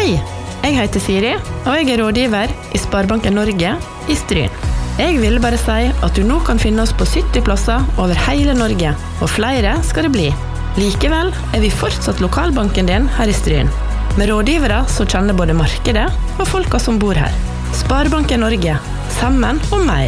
Hei, jeg heter Siri, og jeg rådgiver I Sparebanken Norge I Stryn. Jeg vil bare si at du nå kan finne oss på 70 plasser over hele Norge, og flere skal det bli. Likevel vi fortsatt lokalbanken din her I Stryn, med rådgivere som kjenner både markedet og folka som bor her. Sparebanken Norge, sammen og mer.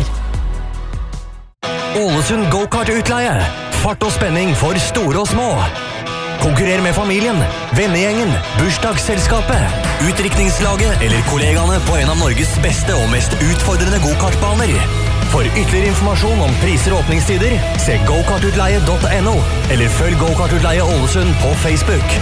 Ålesund go-kart-utleie. Fart og spenning for store og små. Konkurrer med familien, vennegjengen, bursdagsselskapet, utdrikningslaget eller kollegaene på en av Norges beste og mest utfordrende go-kartbaner. For ytterligere informasjon om priser og åpningstider, se gokartutleie.no eller følg Go-kartutleie Ålesund på Facebook.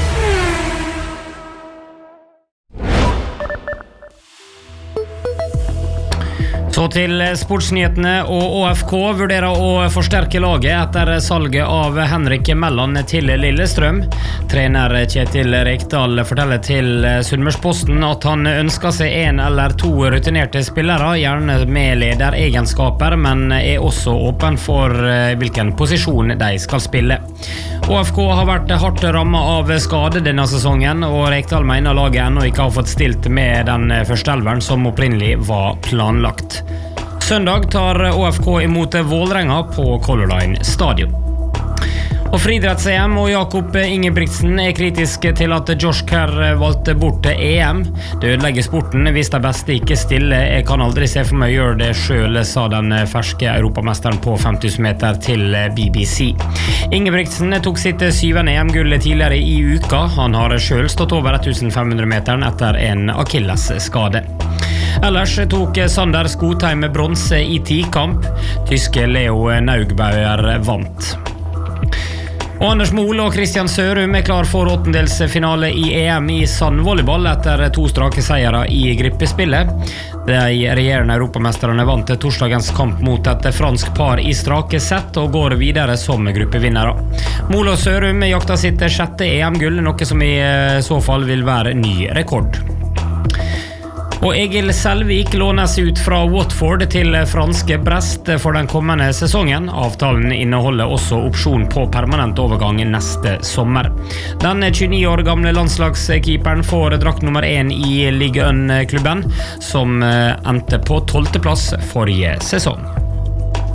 Så til sportsnyhetene, og ÅFK vurderer å forsterke laget etter salget av Henrik Melland til Lillestrøm. Trener Kjetil Rekdal forteller til Sunnmørsposten at han ønsker seg en eller to rutinerte spillere, gjerne med lederegenskaper, men også åpen for hvilken posisjon de skal spille. ÅFK har vært hardt rammet av skade denne sesongen, og Rekdal mener laget ennå ikke har fått stilt med den førsteelveren som opprinnelig var planlagt. Søndag tar ÅFK imot Vålerenga på Color Line stadion. Og friidretts-EM og Jakob Ingebrigtsen kritisk til at Josh Kerr valgte bort EM. Det ødelegger sporten hvis de beste ikke stiller. Jeg kan aldri se for meg å gjøre det selv, sa den ferske europamesteren på 5000 meter til BBC. Ingebrigtsen tok sitt 7. EM-gull tidligere I uka. Han har selv stått over 1500 meteren etter en Achilles-skade. Ellers tok Sander Skotheim bronse I 10-kamp. Tyske Leo Naugbauer vant. Og Anders Mol og Christian Sørum klar for åttendelsfinale I EM I sandvolleyball etter 2 strake seiere I grippespillet. De regjerende europamesterne vant torsdagens kamp mot et fransk par I strake sett og går videre som gruppevinnere. Mol og Sørum jakter sitt 6. EM-gull, noe som I så fall vil være ny rekord. Og Egil Selvik lånes ut fra Watford til franske Brest for den kommende sesongen. Avtalen inneholder også opsjon på permanent overgang neste sommer. Den 29 år gamle landslagskeeperen får drakt nummer 1 I Ligue 1-klubben, som endte på 12. plass forrige sesong.